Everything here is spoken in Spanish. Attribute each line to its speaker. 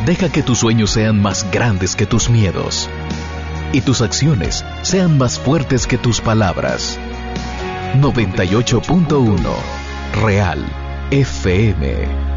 Speaker 1: Deja que tus sueños sean más grandes que tus miedos y tus acciones sean más fuertes que tus palabras. 98.1 Real FM.